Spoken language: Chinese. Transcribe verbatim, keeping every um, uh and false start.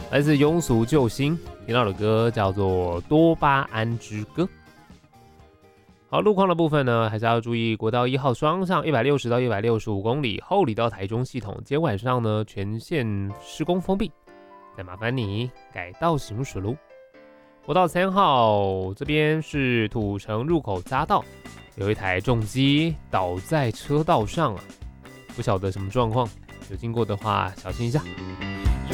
来自庸俗救星，听到的歌叫做《多巴胺之歌》。好，路况的部分呢，还是要注意国道一号双向一百六十到一百六十五公里后里到台中系统，今天晚上呢全线施工封闭，再麻烦你改道行驶路。国道三号这边是土城入口匝道，有一台重机倒在车道上啊，不晓得什么状况，有经过的话小心一下。